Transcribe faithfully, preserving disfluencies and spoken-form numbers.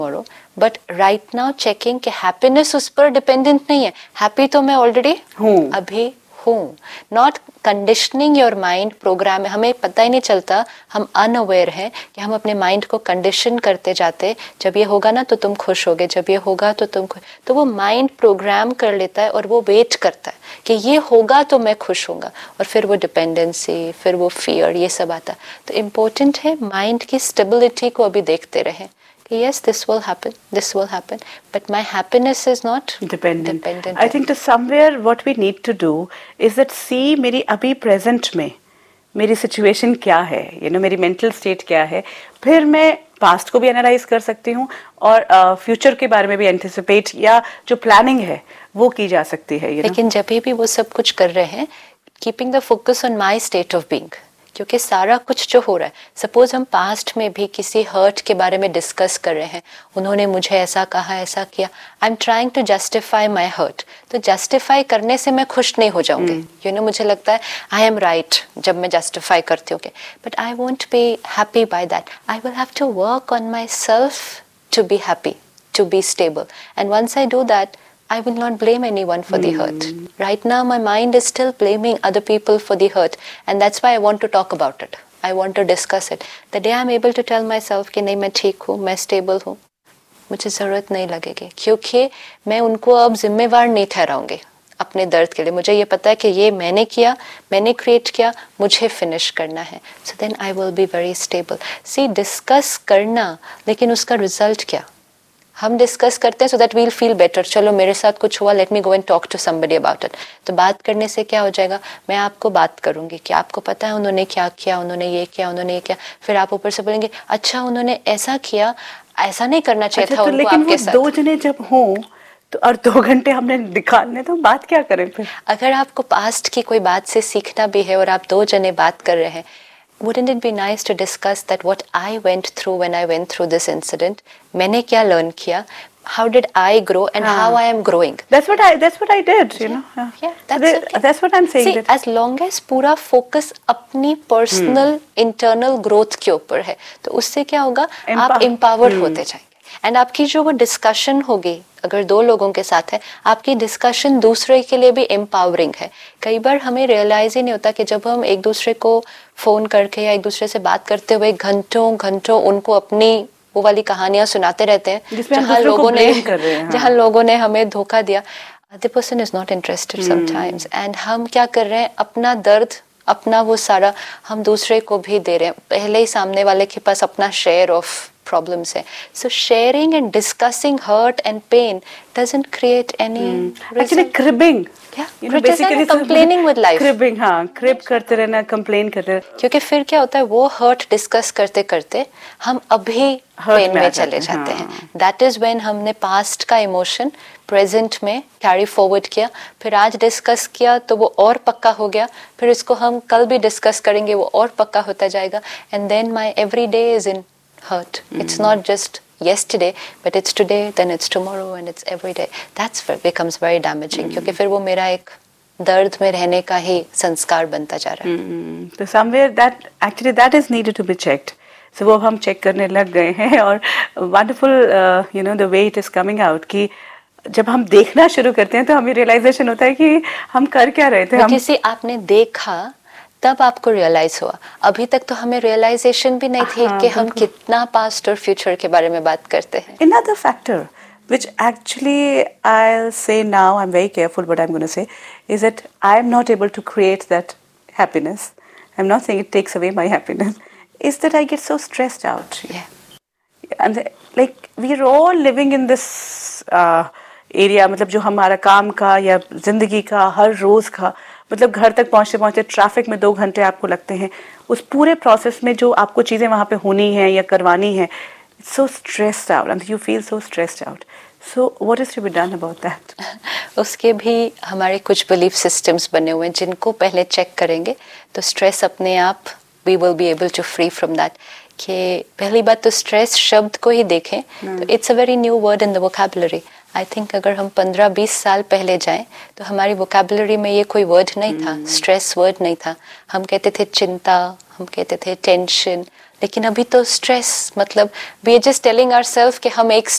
tomorrow, but right now checking कि happiness उस पर dependent नहीं है. Happy तो मैं already हूँ, अभी हूँ. Not conditioning your mind program. हमें पता ही नहीं चलता, हम unaware हैं कि हम अपने mind को condition करते जाते. जब ये होगा ना तो तुम खुश होगे, जब ये होगा तो तुम खुश. तो वो mind program कर लेता है और वो wait करता है कि ये होगा तो मैं खुश होऊंगा. और फिर वो dependency, फिर वो fear, ये सब आता. तो important है mind की stability को अभी देखते रहें. Yes, this will happen, this will happen, but my happiness is not dependent. dependent. I think to somewhere what we need to do is that see मेरी अभी present में मेरी situation क्या है, you know, मेरी mental state क्या है, फिर मैं past को भी analyze कर सकती हूँ और uh, future के बारे में भी anticipate या जो planning है वो की जा सकती है. You know? लेकिन जब भी वो सब कुछ कर रहे हैं, keeping the focus on my state of being. क्योंकि सारा कुछ जो हो रहा है, सपोज हम पास्ट में भी किसी हर्ट के बारे में डिस्कस कर रहे हैं, उन्होंने मुझे ऐसा कहा, ऐसा किया, I am trying to justify my hurt. तो जस्टिफाई करने से मैं खुश नहीं हो जाऊंगी. यू नो, मुझे लगता है आई एम राइट जब मैं जस्टिफाई करती हूँ, but I won't be happy by that. I will have to work on my self to be happy, to be stable. And once I do that, I will not blame anyone for mm. the hurt. Right now, my mind is still blaming other people for the hurt. And that's why I want to talk about it. I want to discuss it. The day I'm able to tell myself कि नहीं मैं ठीक हूँ, मैं stable हूँ, मुझे ज़रूरत नहीं लगेगी. क्योंकि मैं उनको अब जिम्मेवार नहीं ठहराऊंगी अपने दर्द के लिए. मुझे ये पता है कि ये मैंने किया, मैंने क्रिएट किया, मुझे फिनिश करना है. So then I will be very stable. See, discuss करना, लेकिन उसका रिजल्ट क्या? हम डिस्कस करते हैं so that we'll feel better. चलो मेरे साथ कुछ हुआ, let me go and talk to somebody about it. तो बात करने से क्या हो जाएगा, मैं आपको बात करूंगी कि आपको पता है उन्होंने क्या किया, उन्होंने ये किया, उन्होंने ये किया. फिर आप ऊपर से बोलेंगे अच्छा उन्होंने ऐसा किया, ऐसा नहीं करना चाहिए अच्छा, था तो उनको लेकिन आपके वो साथ. दो जने जब हों तो और दो घंटे हमने निकालने, तो बात क्या करें फिर? अगर आपको पास्ट की कोई बात से सीखना भी है और आप दो जने बात कर रहे हैं, wouldn't it be nice to discuss that what I went through when I went through this incident? मैंने क्या learn किया? How did I grow and ah. how I am growing? That's what I. That's what I did. You yeah. know. Yeah. yeah that's so they, okay. That's what I'm saying. See, that as long as पूरा focus अपनी personal hmm. internal growth के ऊपर है, तो उससे क्या होगा? Empower. आप empowered hmm. होते जाएंगे. And आपकी जो वो discussion होगी, अगर दो लोगों के साथ है, आपकी डिस्कशन दूसरे के लिए भी एम्पावरिंग है. कई बार हमें रियलाइज ही नहीं होता कि जब हम एक दूसरे को फोन करके या एक दूसरे से बात करते हुए घंटों घंटों उनको अपनी वो वाली कहानियां सुनाते रहते हैं, जहाँ लोगों ने जहाँ लोगों ने हमें धोखा दिया. The person is not interested sometimes. And हम क्या कर रहे हैं, अपना दर्द, अपना वो सारा हम दूसरे को भी दे रहे हैं. पहले ही सामने वाले के पास अपना share of problems hai. So sharing and discussing hurt and pain doesn't create any hmm. actually cribbing. Yeah, you know, basically complaining with life. Cribbing, हाँ, crib करते रहना, complain करते रहना. क्योंकि फिर क्या होता है, वो hurt discuss करते करते हम अभी pain में चले जाते हैं. That is when हमने past का emotion present में carry forward किया, फिर आज discuss किया तो वो और पक्का हो गया, फिर इसको हम कल भी discuss करेंगे, वो और पक्का होता जाएगा. And then my every day is in hurt. Mm. It's not just yesterday, but it's today, then it's tomorrow, and it's every day. That's where becomes very damaging. Mm. क्योंकि फिर वो मेरा एक दर्द में रहने का ही संस्कार बनता जा रहा है. mm. So somewhere that actually that is needed to be checked. So वो हम check करने लग गए हैं और wonderful uh, you know the way it is coming out कि जब हम देखना शुरू करते हैं तो हमें realization होता है कि हम कर क्या रहे थे. हम किसी आपने देखा तब आपको रियलाइज हुआ. अभी तक तो हमें रियलाइजेशन भी नहीं थी कि हम कितना पास्ट और फ्यूचर के बारे में बात करते हैं. Another factor which actually I'll say now, I'm very careful what I'm going to say, is that I'm not able to create that happiness. I'm not saying it takes away my happiness. Is that I get so stressed out. Yeah. And the, like we're all living in this uh, area, मतलब जो हमारा काम का या जिंदगी का हर रोज का, मतलब घर तक पहुंचते पहुंचते ट्रैफिक में दो घंटे आपको लगते हैं. उस पूरे प्रोसेस में जो आपको चीजें वहां पे होनी है या करवानी है, it's so stressed out and you feel so stressed out. So what is to be done about that? उसके भी हमारे कुछ बिलीफ सिस्टम्स बने हुए हैं जिनको पहले चेक करेंगे तो स्ट्रेस अपने आप we will be able to free from that. कि पहली बात तो स्ट्रेस शब्द को ही देखें तो it's a very new word in the vocabulary. I think अगर हम पंद्रह बीस साल पहले जाएं तो हमारी वोकैबुलरी में ये कोई वर्ड नहीं था, स्ट्रेस वर्ड नहीं था. हम कहते थे चिंता, हम कहते थे टेंशन, लेकिन अभी तो स्ट्रेस मतलब we are just telling ourselves कि हम एक